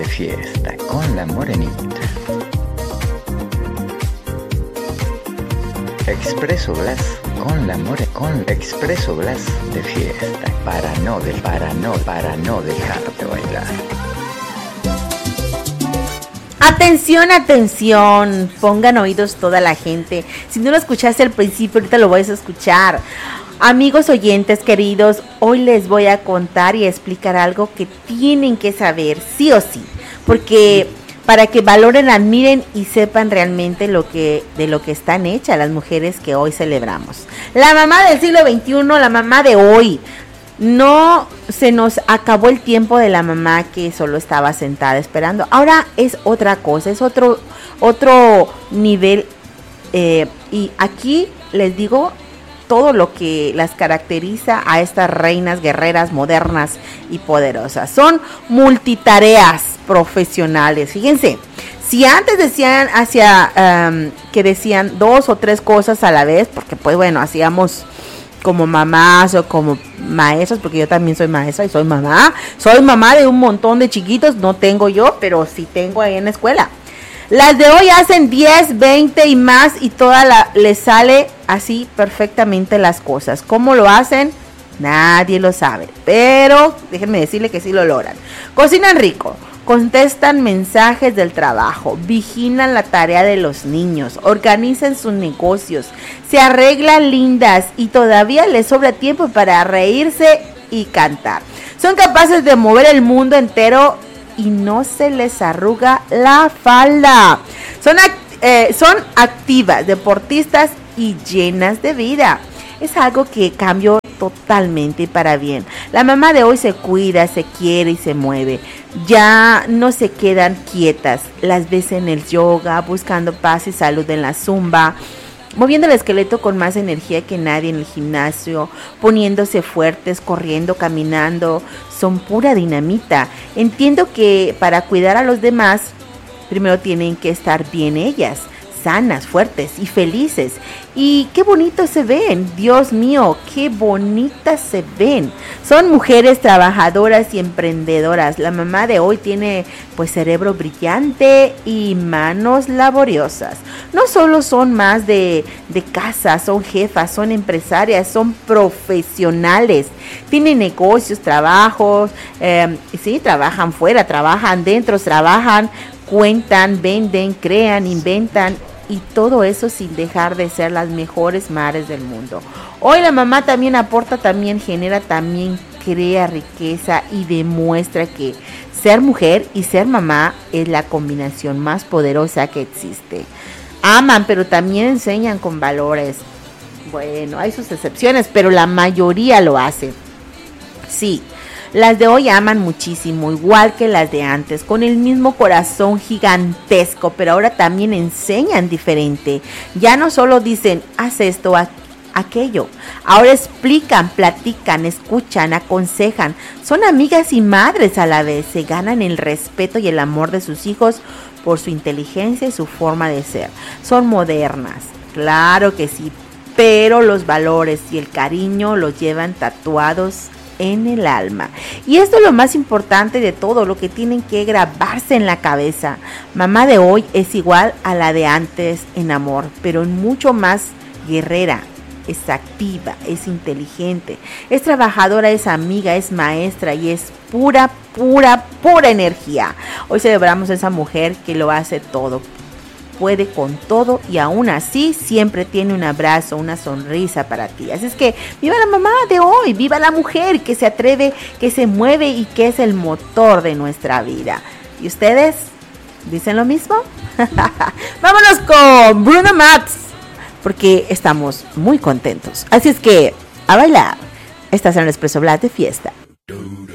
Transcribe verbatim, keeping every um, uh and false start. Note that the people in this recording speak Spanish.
fiesta con la morenita. Expreso Blas con la more con Expreso Blas de fiesta para no de para no para no dejarte bailar. Atención, atención, pongan oídos toda la gente. Si no lo escuchaste al principio, ahorita lo vais a escuchar. Amigos oyentes queridos, hoy les voy a contar y a explicar algo que tienen que saber, sí o sí, porque para que valoren, admiren y sepan realmente lo que, de lo que están hechas las mujeres que hoy celebramos. La mamá del siglo veintiuno, la mamá de hoy. No se nos acabó el tiempo de la mamá que solo estaba sentada esperando. Ahora es otra cosa, es otro, otro nivel. Eh, y aquí les digo todo lo que las caracteriza a estas reinas guerreras modernas y poderosas. Son multitareas profesionales. Fíjense, si antes decían hacia um, que decían dos o tres cosas a la vez, porque pues bueno, hacíamos como mamás o como maestras, porque yo también soy maestra y soy mamá, soy mamá de un montón de chiquitos, no tengo yo, pero sí tengo ahí en la escuela. Las de hoy hacen diez, veinte y más y toda la les sale así perfectamente las cosas. ¿Cómo lo hacen? Nadie lo sabe, pero déjenme decirle que sí lo logran. Cocinan rico, contestan mensajes del trabajo, vigilan la tarea de los niños, organizan sus negocios, se arreglan lindas y todavía les sobra tiempo para reírse y cantar. Son capaces de mover el mundo entero y no se les arruga la falda. Son, act- eh, son activas, deportistas y llenas de vida. Es algo que cambió totalmente y para bien. La mamá de hoy se cuida, se quiere y se mueve. Ya no se quedan quietas. Las ves en el yoga, buscando paz y salud en la zumba, moviendo el esqueleto con más energía que nadie en el gimnasio, poniéndose fuertes, corriendo, caminando. Son pura dinamita. Entiendo que para cuidar a los demás, primero tienen que estar bien ellas, sanas, fuertes y felices. Y qué bonitos se ven, Dios mío, qué bonitas se ven. Son mujeres trabajadoras y emprendedoras. La mamá de hoy tiene pues cerebro brillante y manos laboriosas. No solo son más de, de casa, son jefas, son empresarias, son profesionales. Tienen negocios, trabajos, eh, sí, trabajan fuera, trabajan dentro, trabajan, cuentan, venden, crean, inventan. Y todo eso sin dejar de ser las mejores madres del mundo. Hoy la mamá también aporta, también genera, también crea riqueza y demuestra que ser mujer y ser mamá es la combinación más poderosa que existe. Aman, pero también enseñan con valores. Bueno, hay sus excepciones, pero la mayoría lo hace. Sí. Las de hoy aman muchísimo, igual que las de antes, con el mismo corazón gigantesco, pero ahora también enseñan diferente. Ya no solo dicen, haz esto, a- aquello. Ahora explican, platican, escuchan, aconsejan. Son amigas y madres a la vez. Se ganan el respeto y el amor de sus hijos por su inteligencia y su forma de ser. Son modernas, claro que sí, pero los valores y el cariño los llevan tatuados en el alma. Y esto es lo más importante de todo, lo que tienen que grabarse en la cabeza. Mamá de hoy es igual a la de antes en amor, pero mucho más guerrera. Es activa, es inteligente, es trabajadora, es amiga, es maestra y es pura, pura, pura energía. Hoy celebramos a esa mujer que lo hace todo, puede con todo y aún así siempre tiene un abrazo, una sonrisa para ti. Así es que viva la mamá de hoy, viva la mujer que se atreve, que se mueve y que es el motor de nuestra vida. ¿Y ustedes dicen lo mismo? Vámonos con Bruno Mars, porque estamos muy contentos. Así es que a bailar. Estás en el Expreso Blas de fiesta.